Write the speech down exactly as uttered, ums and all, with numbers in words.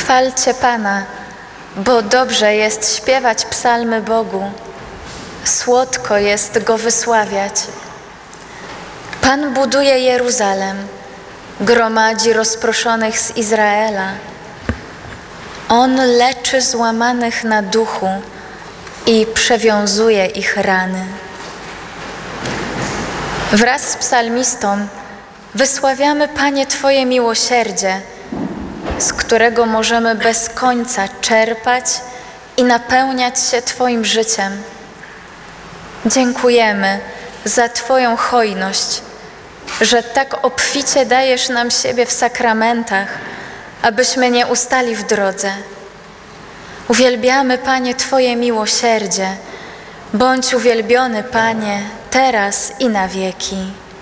Chwalcie Pana, bo dobrze jest śpiewać psalmy Bogu, słodko jest Go wysławiać. Pan buduje Jeruzalem, gromadzi rozproszonych z Izraela. On leczy złamanych na duchu i przewiązuje ich rany. Wraz z psalmistą wysławiamy, Panie, Twoje miłosierdzie, z którego możemy bez końca czerpać i napełniać się Twoim życiem. Dziękujemy za Twoją hojność, że tak obficie dajesz nam siebie w sakramentach, abyśmy nie ustali w drodze. Uwielbiamy, Panie, Twoje miłosierdzie. Bądź uwielbiony, Panie, teraz i na wieki.